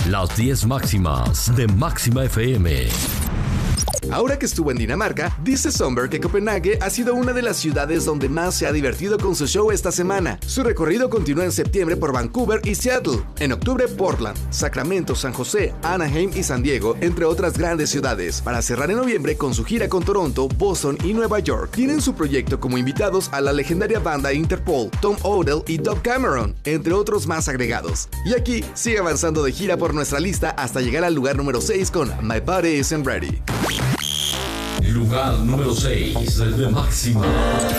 Las 10 máximas de Máxima FM. Ahora que estuvo en Dinamarca, dice Somber que Copenhague ha sido una de las ciudades donde más se ha divertido con su show esta semana. Su recorrido continúa en septiembre por Vancouver y Seattle, en octubre Portland, Sacramento, San José, Anaheim y San Diego, entre otras grandes ciudades, para cerrar en noviembre con su gira con Toronto, Boston y Nueva York. Tienen su proyecto como invitados a la legendaria banda Interpol, Tom Odell y Dove Cameron, entre otros más agregados. Y aquí sigue avanzando de gira por nuestra lista hasta llegar al lugar número 6 con My Body Isn't Ready. Lugar número 6 de Máxima.